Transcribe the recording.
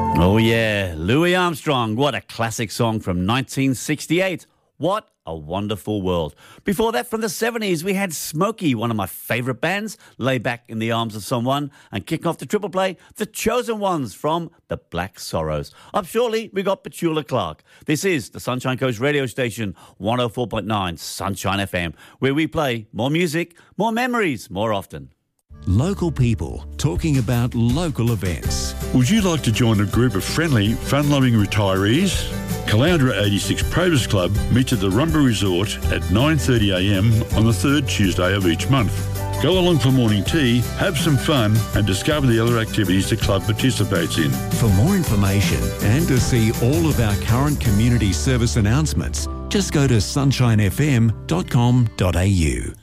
Oh, yeah, Louis Armstrong. What a classic song from 1968. What a wonderful world. Before that, from the 70s, we had Smokey, one of my favourite bands, lay back in the arms of someone, and kicking off the triple play, The Chosen Ones from The Black Sorrows. Up shortly, we got Petula Clark. This is the Sunshine Coast radio station, 104.9 Sunshine FM, where we play more music, more memories, more often. Local people talking about local events. Would you like to join a group of friendly, fun-loving retirees? Caloundra 86 Probus Club meets at the Rumba Resort at 9:30am on the third Tuesday of each month. Go along for morning tea, have some fun and discover the other activities the club participates in. For more information and to see all of our current community service announcements, just go to sunshinefm.com.au.